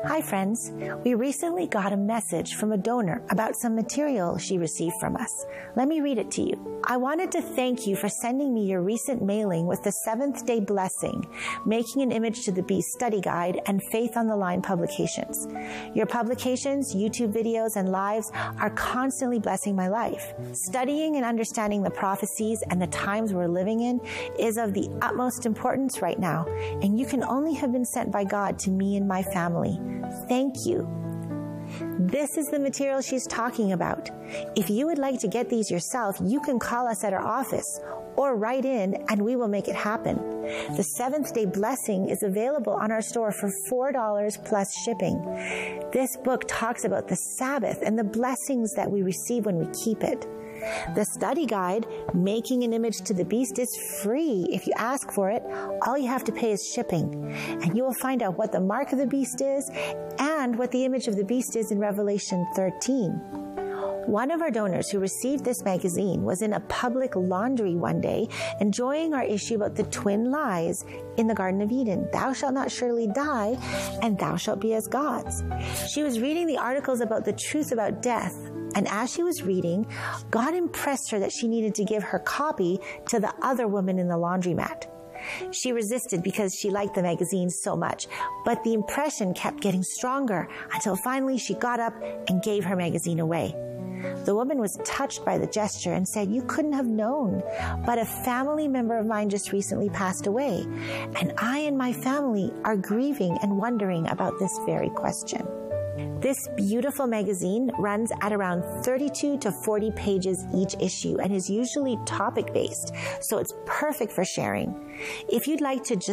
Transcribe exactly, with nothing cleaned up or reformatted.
Hi friends, we recently got a message from a donor about some material she received from us. Let me read it to you. I wanted to thank you for sending me your recent mailing with the Seventh Day Blessing, Making an Image to the Beast Study Guide, and Faith on the Line publications. Your publications, YouTube videos, and lives are constantly blessing my life. Studying and understanding the prophecies and the times we're living in is of the utmost importance right now, and you can only have been sent by God to me and my family. Thank you. This is the material she's talking about. If you would like to get these yourself, you can call us at our office or write in and we will make it happen. The Seventh Day Blessing is available on our store for four dollars plus shipping. This book talks about the Sabbath and the blessings that we receive when we keep it. The study guide, Making an Image to the Beast, is free. If you ask for it, all you have to pay is shipping. And you will find out what the mark of the beast is and what the image of the beast is in Revelation thirteen. One of our donors who received this magazine was in a public laundry one day, enjoying our issue about the twin lies in the Garden of Eden. Thou shalt not surely die, and thou shalt be as gods. She was reading the articles about the truth about death, and as she was reading, God impressed her that she needed to give her copy to the other woman in the laundromat. She resisted because she liked the magazine so much, but the impression kept getting stronger until finally she got up and gave her magazine away. The woman was touched by the gesture and said, "You couldn't have known, but a family member of mine just recently passed away, and I and my family are grieving and wondering about this very question." This beautiful magazine runs at around thirty-two to forty pages each issue and is usually topic-based, so it's perfect for sharing. If you'd like to just